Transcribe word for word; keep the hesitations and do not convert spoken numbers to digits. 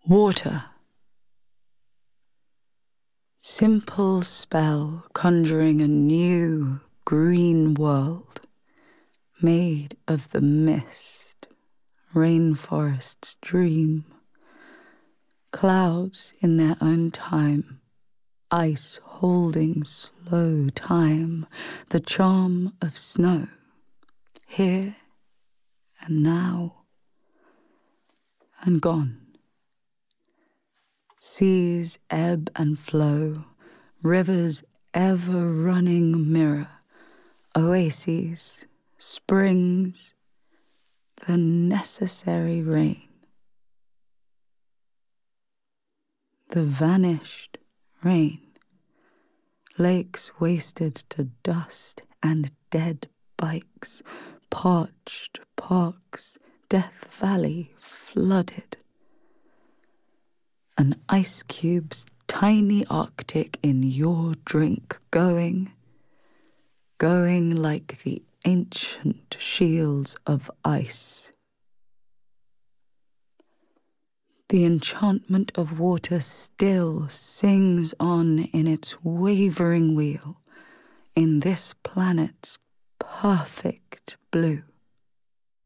Water. Simple spell conjuring a new green world made of the mist, rainforest's dream, clouds in their own time, ice holding slow time, the charm of snow, here and now and gone. Seas ebb and flow, rivers ever-running mirror, oases, springs, the necessary rain. The vanished rain, lakes wasted to dust and dead bikes, parched parks, Death Valley flooded. An ice cube's tiny Arctic in your drink, going, going like the ancient shields of ice. The enchantment of water still sings on in its wavering wheel, in this planet's perfect blue.